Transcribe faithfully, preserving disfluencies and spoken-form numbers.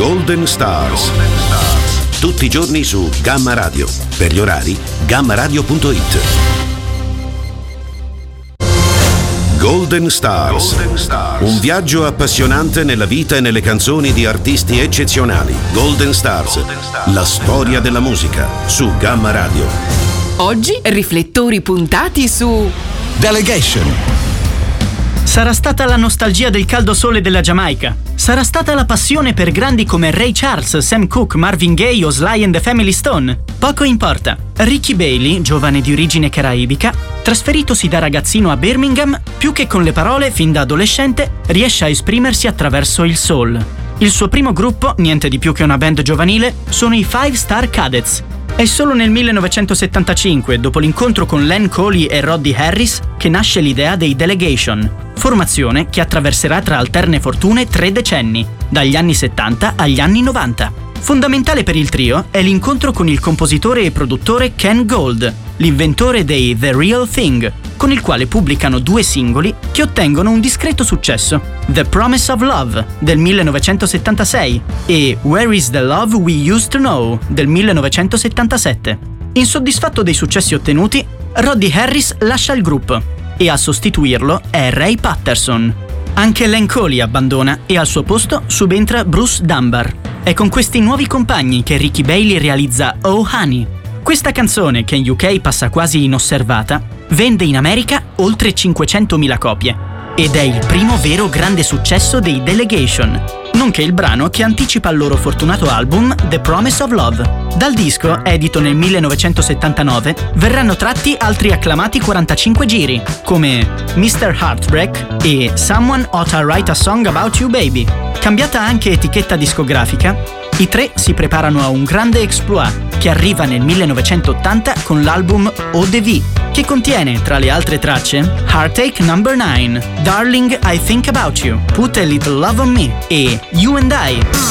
Golden Stars. Tutti i giorni su Gamma Radio. Per gli orari, gamma radio punto it. Golden Stars. Golden Stars. Un viaggio appassionante nella vita e nelle canzoni di artisti eccezionali. Golden Stars. Golden Stars. La storia della musica su Gamma Radio. Oggi riflettori puntati su Delegation. Sarà stata la nostalgia del caldo sole della Giamaica. Sarà stata la passione per grandi come Ray Charles, Sam Cooke, Marvin Gaye o Sly and the Family Stone. Poco importa. Ricky Bailey, giovane di origine caraibica, trasferitosi da ragazzino a Birmingham, più che con le parole, fin da adolescente, riesce a esprimersi attraverso il soul. Il suo primo gruppo, niente di più che una band giovanile, sono i Five Star Cadets. È solo nel millenovecentosettantacinque, dopo l'incontro con Len Coley e Roddy Harris, che nasce l'idea dei Delegation, formazione che attraverserà tra alterne fortune tre decenni, dagli anni settanta agli anni novanta. Fondamentale per il trio è l'incontro con il compositore e produttore Ken Gold, l'inventore dei The Real Thing, con il quale pubblicano due singoli che ottengono un discreto successo: The Promise of Love del millenovecentosettantasei e Where is the Love We Used to Know del millenovecentosettantasette. Insoddisfatto dei successi ottenuti, Roddy Harris lascia il gruppo e a sostituirlo è Ray Patterson. Anche Len Coley abbandona e al suo posto subentra Bruce Dunbar. È con questi nuovi compagni che Ricky Bailey realizza Oh Honey. Questa canzone, che in U K passa quasi inosservata, vende in America oltre cinquecentomila copie ed è il primo vero grande successo dei Delegation, nonché il brano che anticipa il loro fortunato album The Promise of Love. Dal disco, edito nel millenovecentosettantanove, verranno tratti altri acclamati quarantacinque giri, come mister Heartbreak e Someone Oughta Write a Song About You Baby. Cambiata anche etichetta discografica, i tre si preparano a un grande exploit che arriva nel millenovecentottanta con l'album O D V, che contiene, tra le altre tracce, Heartache number nine, Darling I Think About You, Put a Little Love on Me e You and I.